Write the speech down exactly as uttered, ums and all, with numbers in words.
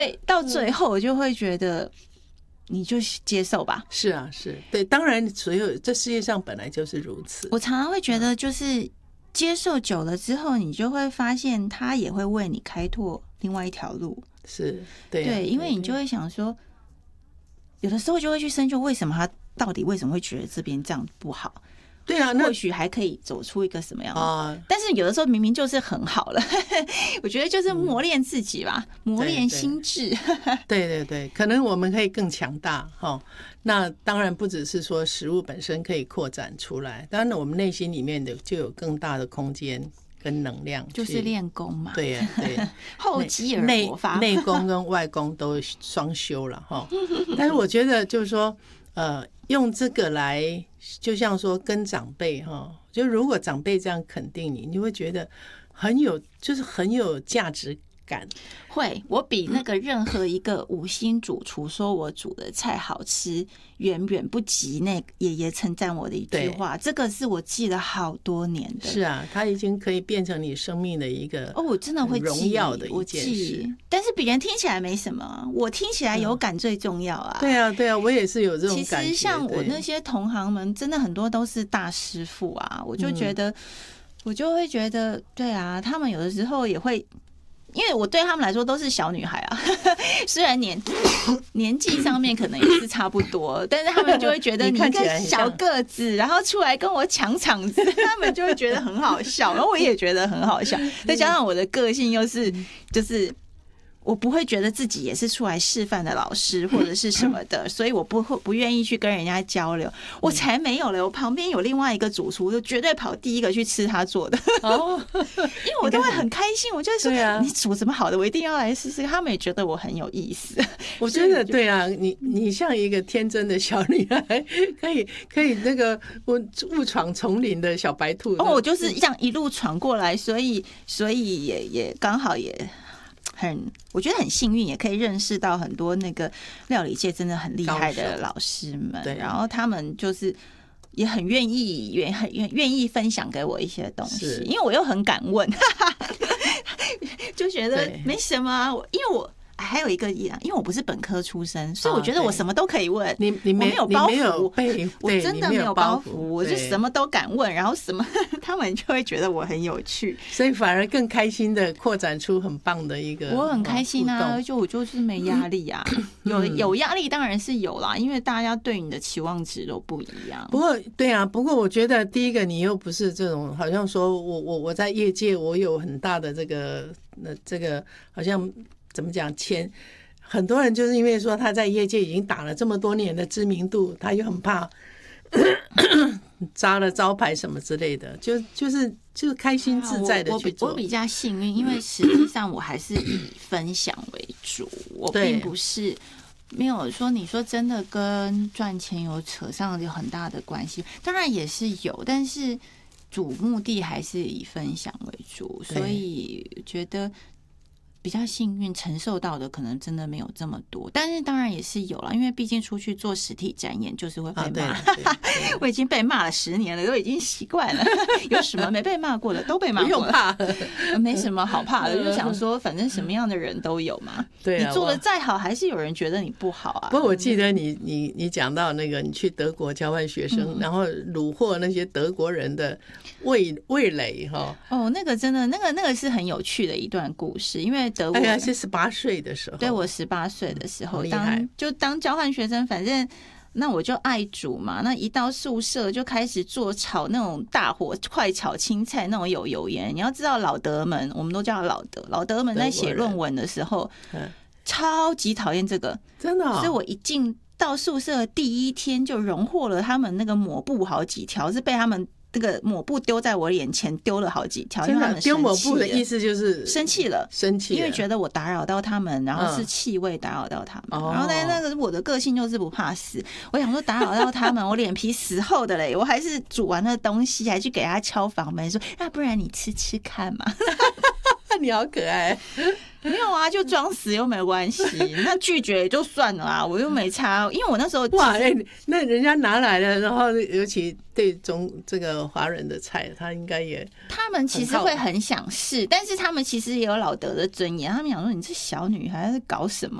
到最后我就会觉得你就接受吧。 是啊，是对，当然所有这世界上本来就是如此。 我常常会觉得就是接受久了之后，你就会发现他也会为你开拓另外一条路。 是，对、啊、 对，因为你就会想说，有的时候就会去深究为什么他到底为什么会觉得这边这样不好。 对啊，那或许还可以走出一个什么样的、 啊、 但是有的时候明明就是很好了我觉得就是磨练自己吧、嗯、磨练心智对对对，可能我们可以更强大、哦、那当然不只是说食物本身可以扩展出来，当然我们内心里面的就有更大的空间跟能量， 就是练功嘛。 对呀、啊、对呀、啊， 厚积而薄发， 内功跟外功都双修了哈。但是我觉得就是说，呃，用这个来，就像说跟长辈哈，就如果长辈这样肯定你，你会觉得很有，就是很有价值感。 会，我比那个任何一个五星主厨说我煮的菜好吃，远远不及那爷爷称赞我的一句话。这个是我记了好多年的。 是啊，它已经可以变成你生命的一个哦，我真的会记荣耀的一件事。 但是别人听起来没什么，我听起来有感最重要啊。 嗯、对啊，对啊，我也是有这种感觉。 其实像我那些同行们，真的很多都是大师傅啊，我就觉得，嗯、我就会觉得，对啊，他们有的时候也会。因为我对他们来说都是小女孩啊，虽然年年纪上面可能也是差不多，但是他们就会觉得你一个小个子，然后出来跟我抢场子，他们就会觉得很好笑，然后我也觉得很好笑，再加上我的个性又是就是。我不会觉得自己也是出来示范的老师或者是什么的，所以我不会不愿意去跟人家交流。我才没有了，我旁边有另外一个主厨，就绝对跑第一个去吃他做的。哦，因为我都会很开心，我就说、啊、你煮什么好的，我一定要来试试。他们也觉得我很有意思。 我觉得对啊，你你像一个天真的小女孩，可以可以那个误闯丛林的小白兔。 哦，我就是这样一路闯过来，所以所以也也刚好也。很，我觉得很幸运，也可以认识到很多那个料理界真的很厉害的老师们，然后他们就是也很愿意，愿很愿意分享给我一些东西，因为我又很敢问，就觉得没什么、啊，因为我。还有一个，因为我不是本科出身，所以我觉得我什么都可以问。 你你没有包袱， 我真的没有包袱，我就什么都敢问，然后什么他们就会觉得我很有趣， 所以反而更开心的扩展出很棒的一个。 我很开心啊，就我就是没压力啊，有有压力当然是有啦，因为大家对你的期望值都不一样。 不过对啊，不过我觉得第一个你又不是这种，好像说我我我在业界我有很大的这个那这个好像。怎么讲？前很多人就是因为说他在业界已经打了这么多年的知名度，他又很怕扎了招牌什么之类的，就就是就开心自在的去做。 我, 我, 我比较幸运，因为实际上我还是以分享为主，我并不是没有说你说真的跟赚钱有扯上有很大的关系，当然也是有，但是主目的还是以分享为主，所以觉得。比较幸运承受到的可能真的没有这么多，但是当然也是有了，因为毕竟出去做实体展演就是会被骂、啊、我已经被骂了十年了，都已经习惯了有什么没被骂过的都被骂过了， 不用怕没什么好怕的，就想说反正什么样的人都有嘛。对、啊，你做的再好还是有人觉得你不好啊。 不过我记得你你你讲到那个你去德国交换学生、嗯、然后虏获那些德国人的味味蕾哈。 哦，那个真的那个那个是很有趣的一段故事，因为德国， 哎呀，是十八岁的时候， 对，我十八岁的时候，当就当交换学生，反正那我就爱煮嘛。那一到宿舍就开始做炒那种大火快炒青菜，那种有油烟。你要知道老德们，我们都叫老德，老德们在写论文的时候，超级讨厌这个， 真的、哦。 所以我一进到宿舍第一天就荣获了他们那个抹布好几条，是被他们。那个抹布丢在我眼前，丢了好几条，因为他们丢抹布的意思就是生气了， 生气， 因为觉得我打扰到他们，然后是气味打扰到他们，嗯、然后但那个我的个性就是不怕死，我想说打扰到他们，我脸皮死厚的嘞，我还是煮完了东西，还去给他敲房门说，那不然你吃吃看嘛。 你好可爱。 没有啊，就装死又没关系，那拒绝也就算了啊，我又没差，因为我那时候哇，哎、欸，那人家拿来了，然后尤其对中这个华人的菜，他应该也他们其实会很想试，但是他们其实也有老德的尊严，他们想说你这小女孩在搞什么